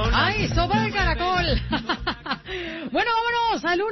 ¡Ay, sopa de caracol! Bueno, vámonos al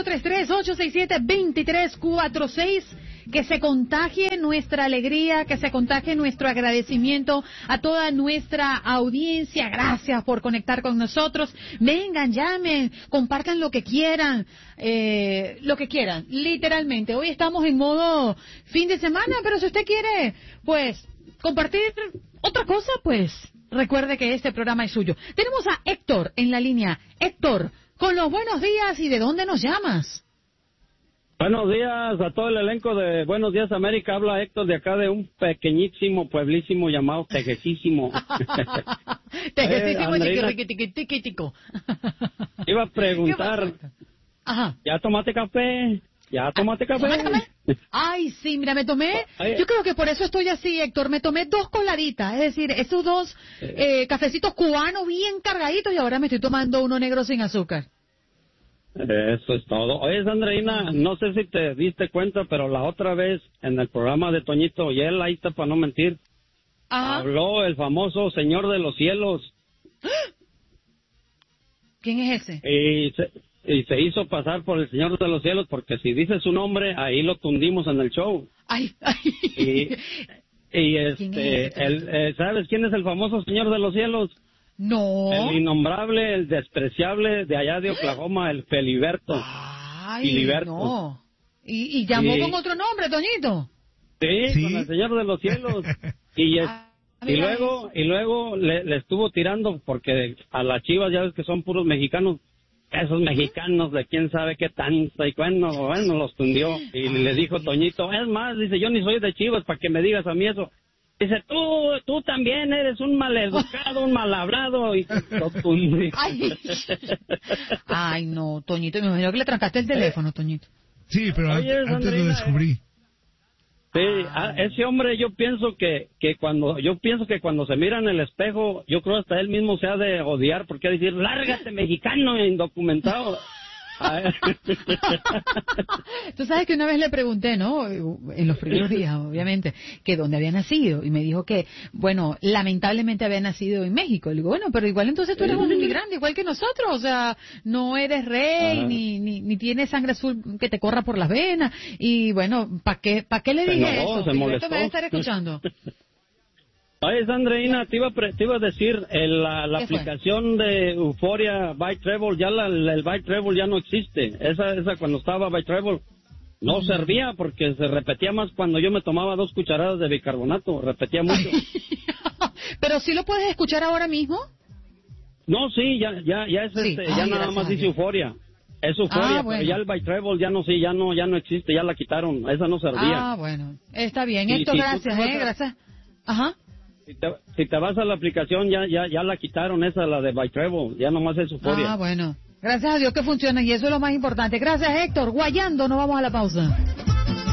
1-833-867-2346. Que se contagie nuestra alegría, que se contagie nuestro agradecimiento a toda nuestra audiencia. Gracias por conectar con nosotros. Vengan, llamen, compartan lo que quieran, literalmente. Hoy estamos en modo fin de semana, pero si usted quiere, pues, compartir otra cosa, pues, recuerde que este programa es suyo. Tenemos a Héctor en la línea. Héctor, con los buenos días, ¿y de dónde nos llamas? Buenos días a todo el elenco de Buenos Días América. Habla Héctor de acá de un pequeñísimo pueblísimo llamado Tejesísimo. Tejesísimo, tiquitico. Iba a preguntar, Ajá. ¿ya tomaste café? ¿Ya tomaste café? Ay, sí, mira, me tomé, yo creo que por eso estoy así, Héctor, me tomé 2 coladitas, es decir, esos 2 cafecitos cubanos bien cargaditos y ahora me estoy tomando uno negro sin azúcar. Eso es todo. Oye, Sandrina, no sé si te diste cuenta, pero la otra vez en el programa de Toñito, y él ahí está para no mentir, habló el famoso Señor de los Cielos. ¿Quién es ese? Y se hizo pasar por el Señor de los Cielos, porque si dice su nombre, ahí lo tundimos en el show. Ay. ¿Sabes quién es el famoso Señor de los Cielos? No. El innombrable, el despreciable de allá de Oklahoma, el Filiberto. Ay, Filiberto. no. ¿Y llamó con otro nombre, Toñito? Sí, con el Señor de los Cielos. Y luego le estuvo tirando, porque a las Chivas ya ves que son puros mexicanos. Esos mexicanos de quién sabe qué tanto, y bueno, los tundió. Y le dijo Toñito, es más, dice, yo ni soy de Chivas para que me digas a mí eso. Dice, tú también eres un maleducado, un malhablado, y lo tundió. Ay, no, Toñito, me imagino que le trancaste el teléfono, Toñito. Sí, pero antes lo descubrí. Sí, ese hombre yo pienso que cuando se mira en el espejo, yo creo hasta él mismo se ha de odiar, porque decir, lárgate mexicano indocumentado. Tú sabes que una vez le pregunté, ¿no? En los primeros días, obviamente, que dónde había nacido. Y me dijo que, bueno, lamentablemente había nacido en México. Le digo, bueno, pero igual entonces tú eres un inmigrante, igual que nosotros. O sea, no eres rey, ni tienes sangre azul que te corra por las venas. Y bueno, ¿para qué le dije eso? Se molestó. Me va a estar escuchando. Oye, Sandrina, te iba a decir, la aplicación de Euforia by Travel, ya el by Travel ya no existe. Esa cuando estaba by Travel no servía porque se repetía más cuando yo me tomaba 2 cucharadas de bicarbonato, repetía mucho. ¿Pero sí lo puedes escuchar ahora mismo? No, sí, ya es ya nada más dice Euforia. Es Euforia, bueno. pero ya el by Travel ya no existe, ya la quitaron, esa no servía. Bueno, está bien, Héctor, gracias, gracias. Ajá. Si te vas a la aplicación, ya la quitaron esa, la de By Travel, ya nomás es Euforia. Bueno. Gracias a Dios que funciona y eso es lo más importante. Gracias, Héctor. Guayando, nos vamos a la pausa.